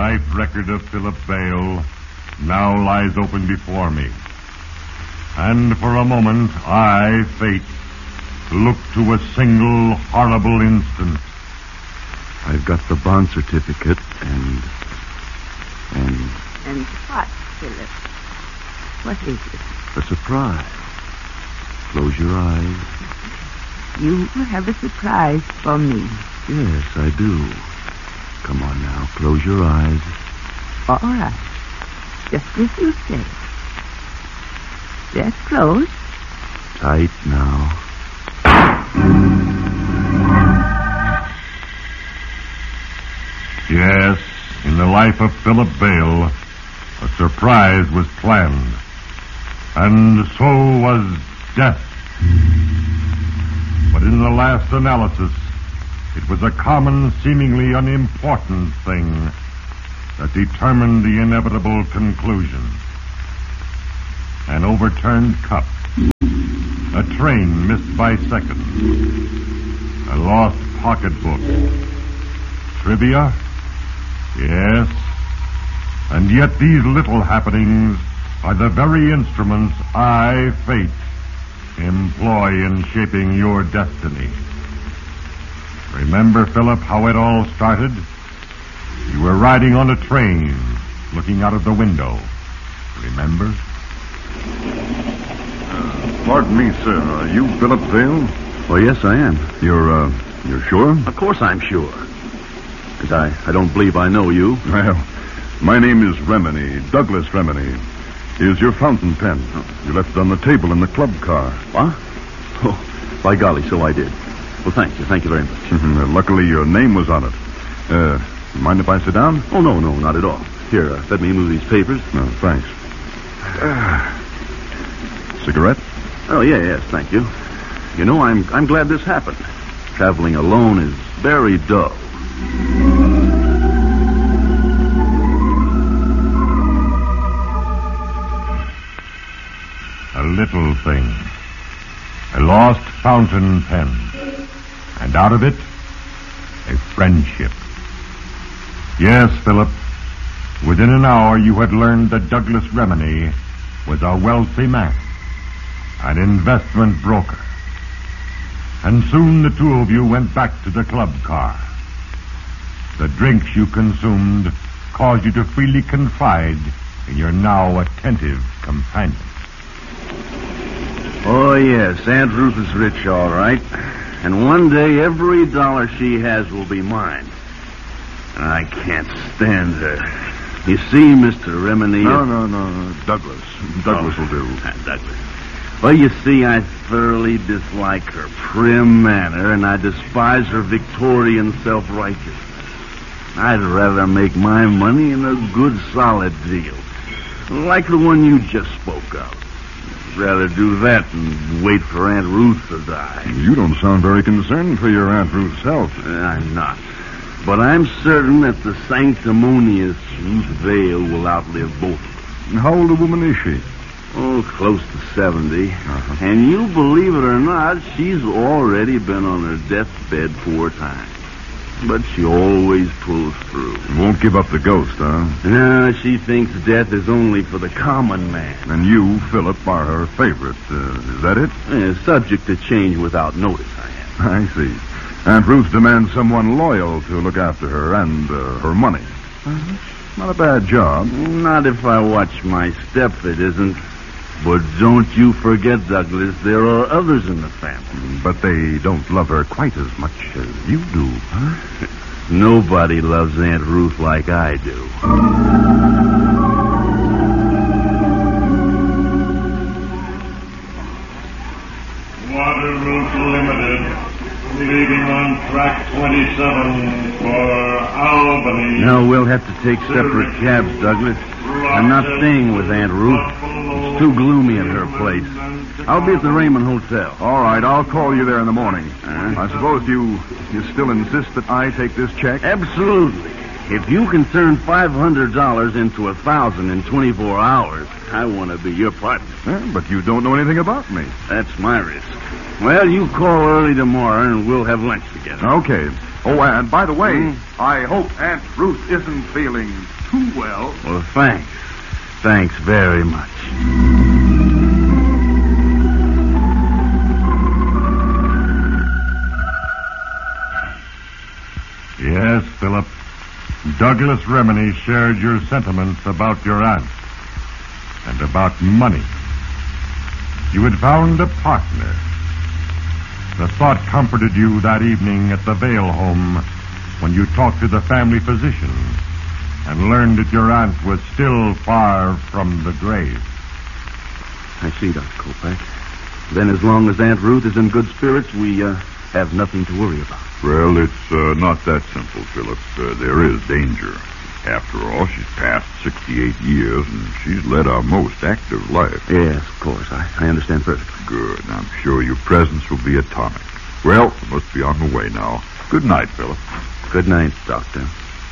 life record of Philip Vale now lies open before me. And for a moment, I, Fate, look to a single horrible instant. I've got the bond certificate and... And what, Philip? What is it? a surprise. Close your eyes. You have a surprise for me. Yes, I do. Come on now, close your eyes. All right. Just as you say. They're closed. Tight now. Yes, in the life of Philip Vale, a surprise was planned. And so was death. But in the last analysis, it was a common, seemingly unimportant thing that determined the inevitable conclusion. An overturned cup, a train missed by seconds, a lost pocketbook, trivia, yes, and yet these little happenings are the very instruments I, Fate, employ in shaping your destiny. Remember, Philip, how it all started? You were riding on a train, looking out of the window. Remember? Pardon me, sir. Are you Philip Vale? Oh, yes, I am. You're sure? Of course I'm sure. Because I don't believe I know you. Well, my name is Remini, Douglas Remini. Here's your fountain pen. You left it on the table in the club car. What? Oh, by golly, so I did. Well, thank you. Thank you very much. Luckily, your name was on it. Mind if I sit down? Oh, no, not at all. Here, let me move these papers. No, thanks. Cigarette? Oh, yes, thank you. You know, I'm glad this happened. Traveling alone is very dull. A little thing. A lost fountain pen. And out of it, a friendship. Yes, Philip. Within an hour, you had learned that Douglas Remini was a wealthy man, an investment broker. And soon the two of you went back to the club car. The drinks you consumed caused you to freely confide in your now attentive companion. Oh, yes, Aunt Ruth is rich, all right. And one day, every dollar she has will be mine. And I can't stand her. You see, Mr. Remini... No. Douglas. Douglas will do. Douglas. Well, you see, I thoroughly dislike her prim manner, and I despise her Victorian self-righteousness. I'd rather make my money in a good, solid deal, like the one you just spoke of. I'd rather do that than wait for Aunt Ruth to die. You don't sound very concerned for your Aunt Ruth's health. I'm not. But I'm certain that the sanctimonious Ruth Vale will outlive both of us. How old a woman is she? Oh, close to 70. And you believe it or not, she's already been on her deathbed 4 times. But she always pulls through. Won't give up the ghost, huh? No, she thinks death is only for the common man. And you, Philip, are her favorite. Is that it? Subject to change without notice, I am. I see. Aunt Ruth demands someone loyal to look after her and her money. Not a bad job. Not if I watch my step, it isn't. But don't you forget, Douglas, there are others in the family. But they don't love her quite as much as you do, huh? Nobody loves Aunt Ruth like I do. Water Route Limited, leaving on track 27 for Albany. No, we'll have to take separate cabs, Douglas. I'm not staying with Aunt Ruth. It's too gloomy at her place. I'll be at the Raymond Hotel. All right, I'll call you there in the morning. Huh? I suppose you still insist that I take this check? Absolutely. If you can turn $500 into 1,000 in 24 hours, I want to be your partner. But you don't know anything about me. That's my risk. Well, you call early tomorrow and we'll have lunch together. Okay. Oh, and by the way, I hope Aunt Ruth isn't feeling too well. Well, thanks. Thanks very much. Yes, Philip. Douglas Remini shared your sentiments about your aunt and about money. You had found a partner. The thought comforted you that evening at the Vale home when you talked to the family physician and learned that your aunt was still far from the grave. I see, Dr. Kolpak. Then as long as Aunt Ruth is in good spirits, we have nothing to worry about. Well, it's not that simple, Philip. There is danger. After all, she's passed 68 years, and she's led a most active life. Yes, of course. I understand perfectly. Good. I'm sure your presence will be a tonic. Well, we must be on the way now. Good night, Philip. Good night, Doctor.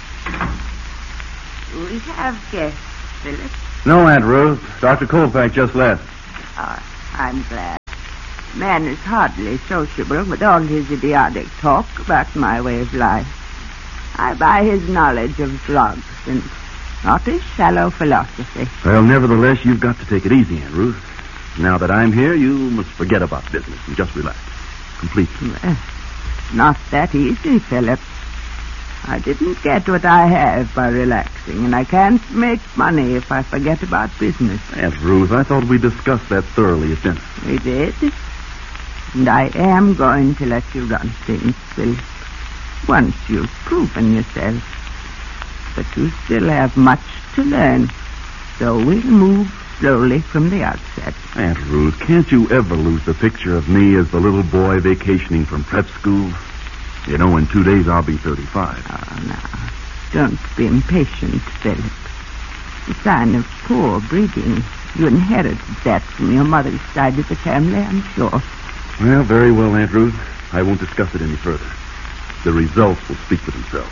We have guests, Philip. No, Aunt Ruth. Dr. Kolpak just left. Oh, I'm glad. Man is hardly sociable with all his idiotic talk about my way of life. I buy his knowledge of drugs and not his shallow philosophy. Well, nevertheless, you've got to take it easy, Aunt Ruth. Now that I'm here, you must forget about business and just relax. Completely. Well, not that easy, Philip. I didn't get what I have by relaxing, and I can't make money if I forget about business. Aunt Ruth, I thought we discussed that thoroughly at dinner. We did. And I am going to let you run things, Philip. Once you've proven yourself. But you still have much to learn. So we'll move slowly from the outset. Aunt Ruth, can't you ever lose the picture of me as the little boy vacationing from prep school? You know, in 2 days I'll be 35. Oh, now, don't be impatient, Philip. It's a sign of poor breeding. You inherited that from your mother's side of the family, I'm sure. Well, very well, Aunt Ruth. I won't discuss it any further. The results will speak for themselves.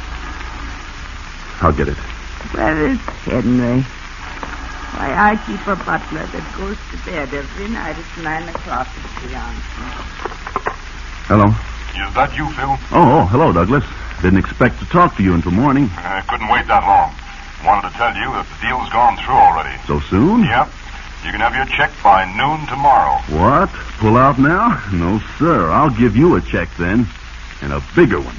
I'll get it. Where is Henry? Why, I keep a butler that goes to bed every night at 9 o'clock at the answer. Hello. Is that you, Phil? Oh, hello, Douglas. Didn't expect to talk to you until morning. I couldn't wait that long. Wanted to tell you that the deal's gone through already. So soon? Yep. You can have your check by noon tomorrow. What? Pull out now? No, sir. I'll give you a check then. And a bigger one.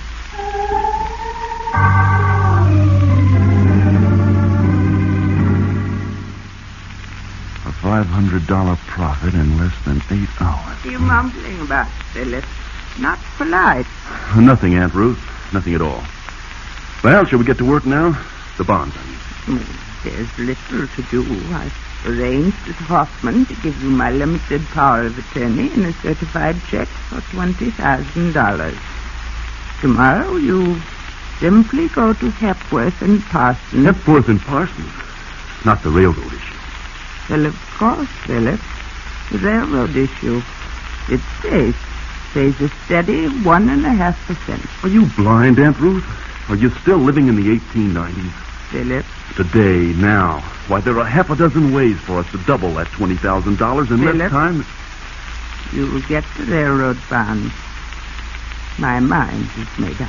A $500 profit in less than 8 hours. What are you mumbling about, Philip? Not polite. Nothing, Aunt Ruth. Nothing at all. Well, shall we get to work now? The bonds, I mean. There's little to do. I've arranged with Hoffman to give you my limited power of attorney and a certified check for $20,000. Tomorrow you simply go to Hepworth and Parsons. Hepworth and Parsons? Not the railroad issue. Well, of course, Philip. The railroad issue. It's safe. Pays a steady 1.5%. Are you blind, Aunt Ruth? Are you still living in the 1890s? Philip. Today, now. Why, there are half a dozen ways for us to double that $20,000 in less time. You will get the railroad bonds. My mind is made up.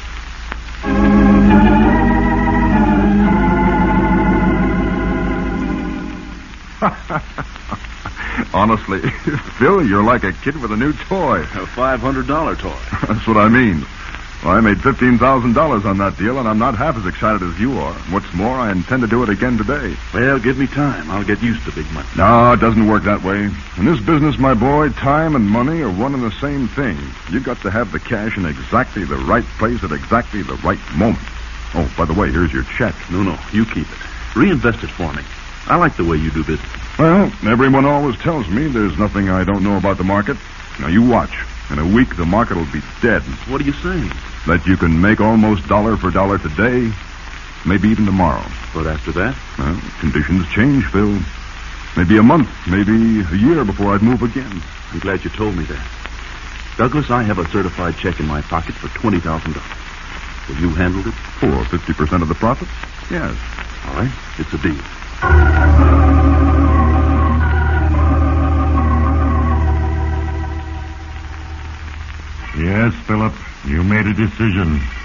Honestly, Phil, you're like a kid with a new toy. A $500 toy. That's what I mean. Well, I made $15,000 on that deal, and I'm not half as excited as you are. What's more, I intend to do it again today. Well, give me time. I'll get used to big money. No, it doesn't work that way. In this business, my boy, time and money are one and the same thing. You've got to have the cash in exactly the right place at exactly the right moment. Oh, by the way, here's your check. No, you keep it. Reinvest it for me. I like the way you do business. Well, everyone always tells me there's nothing I don't know about the market. Now, you watch. In a week, the market will be dead. What are you saying? That you can make almost dollar for dollar today, maybe even tomorrow. But after that? Well, conditions change, Phil. Maybe a month, maybe a year before I'd move again. I'm glad you told me that. Douglas, I have a certified check in my pocket for $20,000. Will you handle it? For 50% of the profits? Yes. All right, it's a deal. Yes, Philip, you made a decision.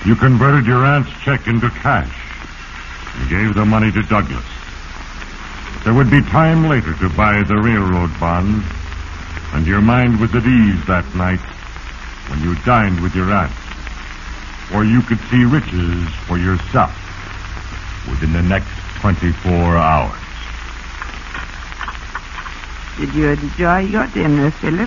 You converted your aunt's check into cash and gave the money to Douglas. There would be time later to buy the railroad bonds, and your mind was at ease that night when you dined with your aunt, or you could see riches for yourself within the next 24 hours. Did you enjoy your dinner, Philip?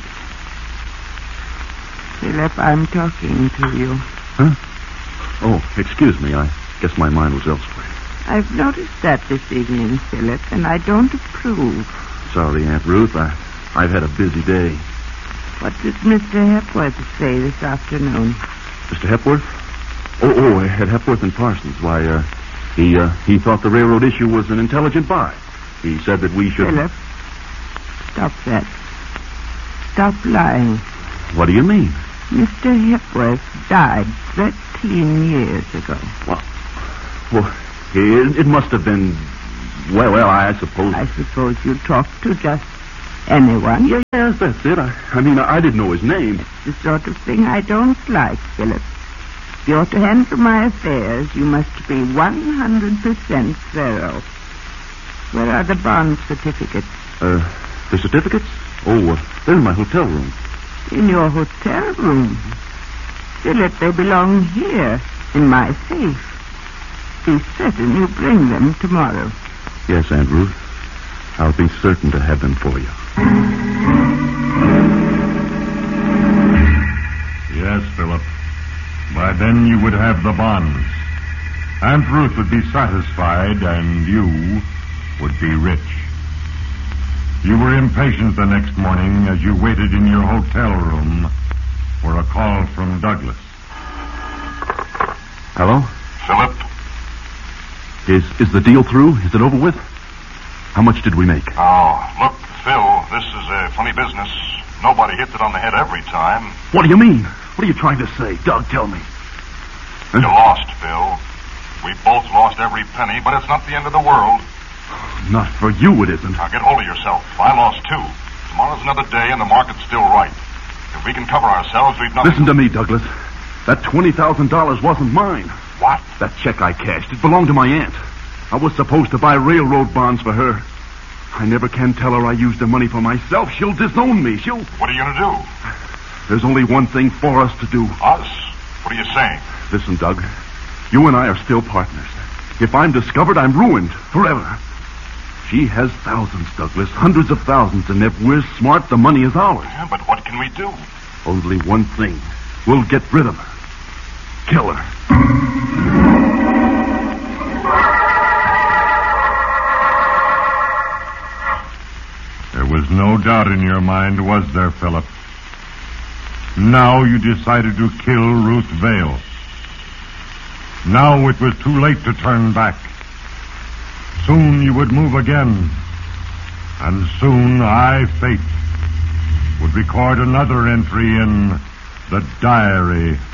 Philip, I'm talking to you. Huh? Oh, excuse me. I guess my mind was elsewhere. I've noticed that this evening, Philip, and I don't approve. Sorry, Aunt Ruth. I've had a busy day. What did Mr. Hepworth say this afternoon? Mr. Hepworth? Oh, at Hepworth and Parsons. Why, he thought the railroad issue was an intelligent buy. He said that we should... Philip, stop that. Stop lying. What do you mean? Mr. Hepworth died 13 years ago. Well, it must have been... Well, I suppose... I suppose you talked to just anyone. Yes, that's it. I didn't know his name. It's the sort of thing I don't like, Philip. If you're to handle my affairs, you must be 100% thorough. Where are the bond certificates? The certificates? Oh, they're in my hotel room. In your hotel room? Philip, they belong here, in my safe. Be certain you bring them tomorrow. Yes, Aunt Ruth. I'll be certain to have them for you. Yes, Philip. By then you would have the bonds. Aunt Ruth would be satisfied, and you would be rich. You were impatient the next morning as you waited in your hotel room for a call from Douglas. Hello? Philip? Is the deal through? Is it over with? How much did we make? Oh, look, Phil, this is a funny business. Nobody hits it on the head every time. What do you mean? What are you trying to say? Doug, tell me. You lost, Phil. We both lost every penny, but it's not the end of the world. Not for you, it isn't. Now, get hold of yourself. I lost, too. Tomorrow's another day, and the market's still right. If we can cover ourselves, we've nothing... Listen to me, Douglas. That $20,000 wasn't mine. What? That check I cashed, it belonged to my aunt. I was supposed to buy railroad bonds for her. I never can tell her I used the money for myself. She'll disown me. What are you going to do? There's only one thing for us to do. Us? What are you saying? Listen, Doug. You and I are still partners. If I'm discovered, I'm ruined forever. She has thousands, Douglas, hundreds of thousands, and if we're smart, the money is ours. Yeah, but what can we do? Only one thing. We'll get rid of her. Kill her. There was no doubt in your mind, was there, Philip? Now you decided to kill Ruth Vale. Now it was too late to turn back. Soon you would move again. And soon I, Fate, would record another entry in the diary